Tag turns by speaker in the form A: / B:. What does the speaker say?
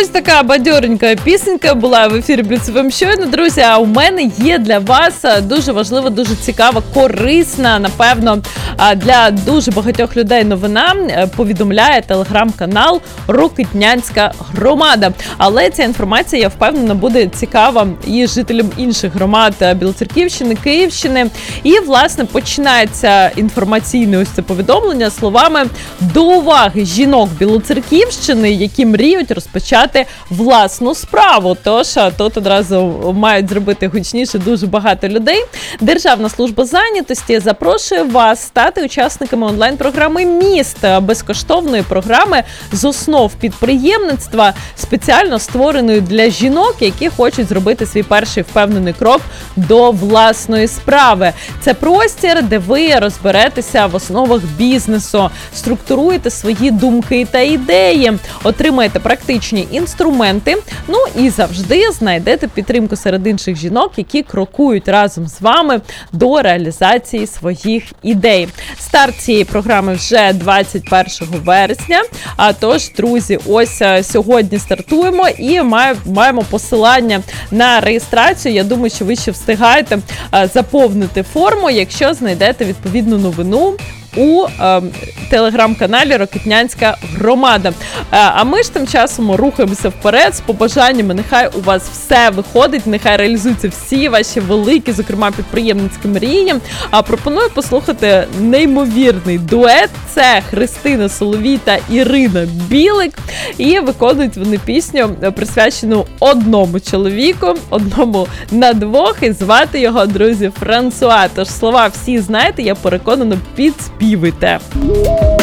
A: Ось така бадьоренька пісенька була в ефірі Бліц ФМ щойно, друзі. А у мене є для вас дуже важлива, дуже цікава, корисна, напевно, для дуже багатьох людей новина. Повідомляє телеграм-канал Рокитнянська громада. Але ця інформація, я впевнена, буде цікава і жителям інших громад Білоцерківщини, Київщини. І, власне, починається інформаційне ось це повідомлення словами «До уваги жінок Білоцерківщини, які мріють розпочати власну справу». Тож тут одразу мають зробити гучніше дуже багато людей. Державна служба зайнятості запрошує вас стати учасниками онлайн-програми «Міст», безкоштовної програми з основ підприємництва, спеціально створеної для жінок, які хочуть зробити свій перший впевнений крок до власної справи. Це простір, де ви розберетеся в основах бізнесу, структуруєте свої думки та ідеї, отримаєте практичні інструменти, ну і завжди знайдете підтримку серед інших жінок, які крокують разом з вами до реалізації своїх ідей. Старт цієї програми вже 21 вересня, а тож, друзі, ось сьогодні стартуємо і маємо посилання на реєстрацію. Я думаю, що ви ще встигаєте заповнити форму, якщо знайдете відповідну новину у телеграм-каналі Рокитнянська громада. А ми ж тим часом рухаємося вперед з побажаннями. Нехай у вас все виходить, нехай реалізуються всі ваші великі, зокрема, підприємницькі мрії. А пропоную послухати неймовірний дует. Це Христина Соловій та Ірина Білик. І виконують вони пісню, присвячену одному чоловіку, одному на двох. І звати його, друзі, Франсуа. Тож слова всі знаєте, я переконана, підспівуйте.